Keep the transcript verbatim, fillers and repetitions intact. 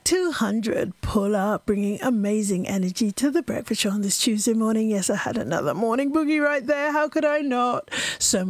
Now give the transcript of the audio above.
two hundred pull up, bringing amazing energy to the breakfast show on this Tuesday morning. Yes, I had another morning boogie right there. How could I not? So